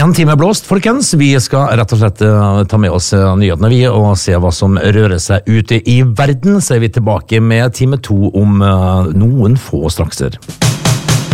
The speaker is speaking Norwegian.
En time er blåst, folkens. Vi skal rett og slett ta med oss nyhetene vi, og se hva som rører seg ute i verden. Så er vi tilbake med time 2 om noen få strakser.